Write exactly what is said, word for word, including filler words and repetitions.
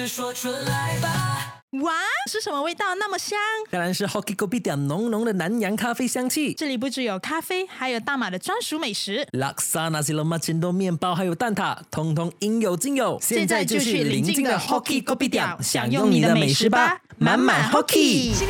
说出来吧。 哇，是什么味道那么香？ 当然是 Hockey Kopitiam 浓浓的南洋咖啡香气。 这里不只有咖啡，还有大马的专属美食， 拉萨那些罗马千多面包还有蛋挞，通通应有尽有。 现在就去邻近的 Hockey Hockey Kopitiam Kopitiam 享用你的美食吧，满满 Hockey。